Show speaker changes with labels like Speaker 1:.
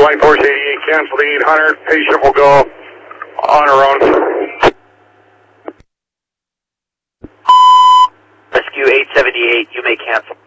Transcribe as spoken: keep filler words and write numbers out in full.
Speaker 1: Light Force eighty-eight, cancel the eight hundred. Patient will go on her own.
Speaker 2: Rescue eight seventy-eight, you may cancel.